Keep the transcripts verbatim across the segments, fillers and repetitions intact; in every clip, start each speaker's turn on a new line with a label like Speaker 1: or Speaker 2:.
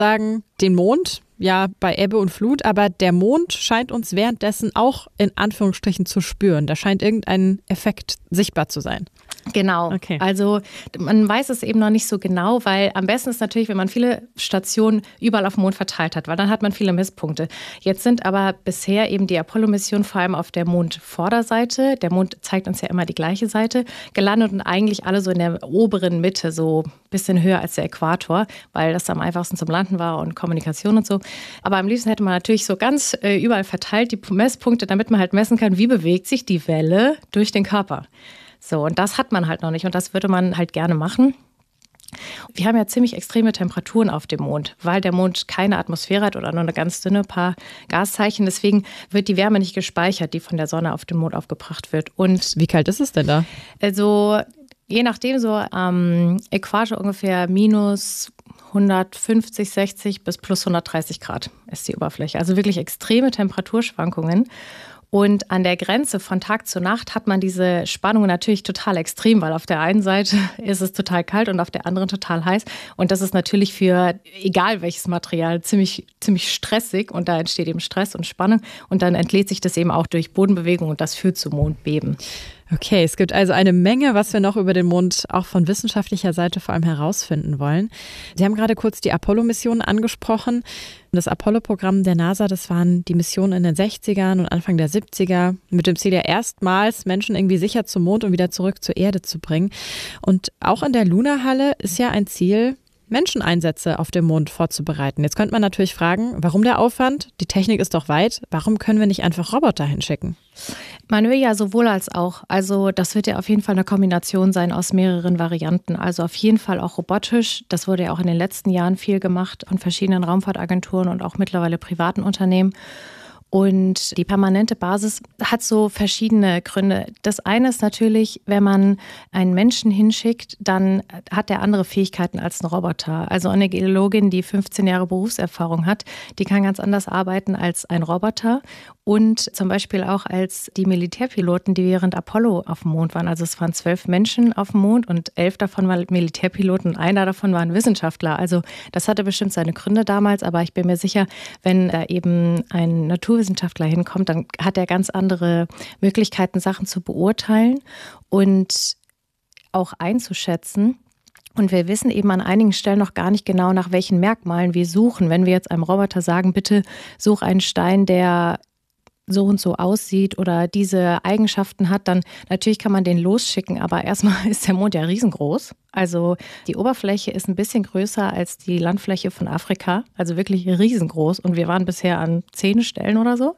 Speaker 1: sagen, den Mond, ja, bei Ebbe und Flut, aber der Mond scheint uns währenddessen auch in Anführungsstrichen zu spüren. Da scheint irgendein Effekt sichtbar zu sein.
Speaker 2: Genau,
Speaker 1: okay.
Speaker 2: Also man weiß es eben noch nicht so genau, weil am besten ist natürlich, wenn man viele Stationen überall auf dem Mond verteilt hat, weil dann hat man viele Messpunkte. Jetzt sind aber bisher eben die Apollo-Missionen vor allem auf der Mondvorderseite, der Mond zeigt uns ja immer die gleiche Seite, gelandet und eigentlich alle so in der oberen Mitte, so ein bisschen höher als der Äquator, weil das am einfachsten zum Landen war und Kommunikation und so. Aber am liebsten hätte man natürlich so ganz äh, überall verteilt die Messpunkte, damit man halt messen kann, wie bewegt sich die Welle durch den Körper. So, und das hat man halt noch nicht und das würde man halt gerne machen. Wir haben ja ziemlich extreme Temperaturen auf dem Mond, weil der Mond keine Atmosphäre hat oder nur eine ganz dünne paar Gaszeichen. Deswegen wird die Wärme nicht gespeichert, die von der Sonne auf den Mond aufgebracht wird. Und
Speaker 1: wie kalt ist es denn da?
Speaker 2: Also je nachdem, so am Äquator ungefähr minus hundertfünfzig, sechzig bis plus hundertdreißig Grad ist die Oberfläche. Also wirklich extreme Temperaturschwankungen. Und an der Grenze von Tag zu Nacht hat man diese Spannung natürlich total extrem, weil auf der einen Seite ist es total kalt und auf der anderen total heiß. Und das ist natürlich für egal welches Material ziemlich, ziemlich stressig und da entsteht eben Stress und Spannung. Und dann entlädt sich das eben auch durch Bodenbewegung und das führt zu Mondbeben.
Speaker 1: Okay, es gibt also eine Menge, was wir noch über den Mond auch von wissenschaftlicher Seite vor allem herausfinden wollen. Sie haben gerade kurz die Apollo-Missionen angesprochen. Das Apollo-Programm der NASA, das waren die Missionen in den sechzigern und Anfang der siebziger mit dem Ziel ja erstmals Menschen irgendwie sicher zum Mond und wieder zurück zur Erde zu bringen. Und auch in der Luna-Halle ist ja ein Ziel, Menscheneinsätze auf dem Mond vorzubereiten. Jetzt könnte man natürlich fragen, warum der Aufwand? Die Technik ist doch weit. Warum können wir nicht einfach Roboter hinschicken?
Speaker 2: Man will ja sowohl als auch. Also das wird ja auf jeden Fall eine Kombination sein aus mehreren Varianten. Also auf jeden Fall auch robotisch. Das wurde ja auch in den letzten Jahren viel gemacht von verschiedenen Raumfahrtagenturen und auch mittlerweile privaten Unternehmen. Und die permanente Basis hat so verschiedene Gründe. Das eine ist natürlich, wenn man einen Menschen hinschickt, dann hat der andere Fähigkeiten als ein Roboter. Also eine Geologin, die fünfzehn Jahre Berufserfahrung hat, die kann ganz anders arbeiten als ein Roboter. Und zum Beispiel auch als die Militärpiloten, die während Apollo auf dem Mond waren. Also es waren zwölf Menschen auf dem Mond und elf davon waren Militärpiloten und einer davon war ein Wissenschaftler. Also das hatte bestimmt seine Gründe damals, aber ich bin mir sicher, wenn da eben ein Naturwissenschaftler hinkommt, dann hat er ganz andere Möglichkeiten, Sachen zu beurteilen und auch einzuschätzen. Und wir wissen eben an einigen Stellen noch gar nicht genau, nach welchen Merkmalen wir suchen. Wenn wir jetzt einem Roboter sagen, bitte such einen Stein, der so und so aussieht oder diese Eigenschaften hat, dann natürlich kann man den losschicken, aber erstmal ist der Mond ja riesengroß. Also die Oberfläche ist ein bisschen größer als die Landfläche von Afrika, also wirklich riesengroß und wir waren bisher an zehn Stellen oder so.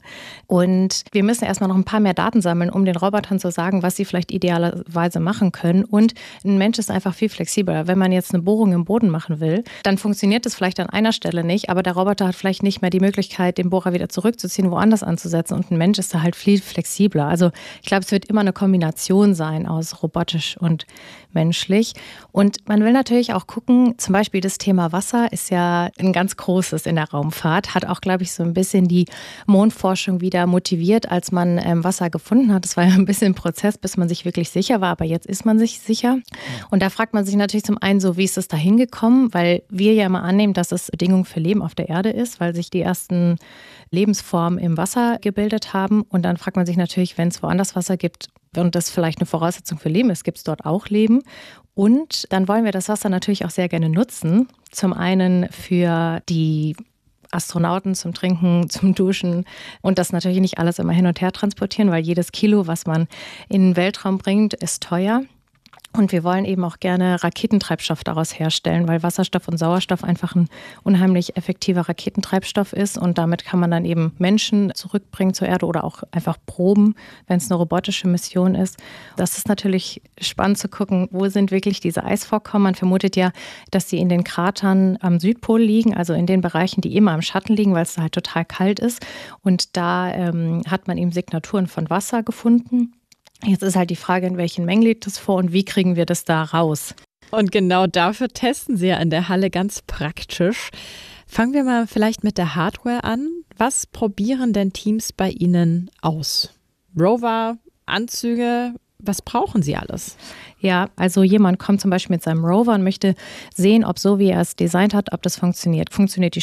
Speaker 2: Und wir müssen erstmal noch ein paar mehr Daten sammeln, um den Robotern zu sagen, was sie vielleicht idealerweise machen können. Und ein Mensch ist einfach viel flexibler. Wenn man jetzt eine Bohrung im Boden machen will, dann funktioniert das vielleicht an einer Stelle nicht, aber der Roboter hat vielleicht nicht mehr die Möglichkeit, den Bohrer wieder zurückzuziehen, woanders anzusetzen und ein Mensch ist da halt viel flexibler. Also ich glaube, es wird immer eine Kombination sein aus robotisch und menschlich. Und man will natürlich auch gucken, zum Beispiel das Thema Wasser ist ja ein ganz großes in der Raumfahrt, hat auch, glaube ich, so ein bisschen die Mondforschung wieder motiviert, als man ähm, Wasser gefunden hat. Das war ja ein bisschen ein Prozess, bis man sich wirklich sicher war, aber jetzt ist man sich sicher. Und da fragt man sich natürlich zum einen so, wie ist es da hingekommen, weil wir ja immer annehmen, dass es Bedingung für Leben auf der Erde ist, weil sich die ersten Lebensformen im Wasser gebildet haben. Und dann fragt man sich natürlich, wenn es woanders Wasser gibt, und das vielleicht eine Voraussetzung für Leben ist, gibt es dort auch Leben. Und dann wollen wir das Wasser natürlich auch sehr gerne nutzen. Zum einen für die Astronauten zum Trinken, zum Duschen und das natürlich nicht alles immer hin und her transportieren, weil jedes Kilo, was man in den Weltraum bringt, ist teuer. Und wir wollen eben auch gerne Raketentreibstoff daraus herstellen, weil Wasserstoff und Sauerstoff einfach ein unheimlich effektiver Raketentreibstoff ist. Und damit kann man dann eben Menschen zurückbringen zur Erde oder auch einfach proben, wenn es eine robotische Mission ist. Das ist natürlich spannend zu gucken, wo sind wirklich diese Eisvorkommen. Man vermutet ja, dass sie in den Kratern am Südpol liegen, also in den Bereichen, die immer im Schatten liegen, weil es da halt total kalt ist. Und da ähm, hat man eben Signaturen von Wasser gefunden. Jetzt ist halt die Frage, in welchen Mengen liegt das vor und wie kriegen wir das da raus?
Speaker 1: Und genau dafür testen Sie ja in der Halle ganz praktisch. Fangen wir mal vielleicht mit der Hardware an. Was probieren denn Teams bei Ihnen aus? Rover, Anzüge, Was brauchen Sie alles?
Speaker 2: Ja, also jemand kommt zum Beispiel mit seinem Rover und möchte sehen, ob so wie er es designt hat, ob das funktioniert. Funktioniert die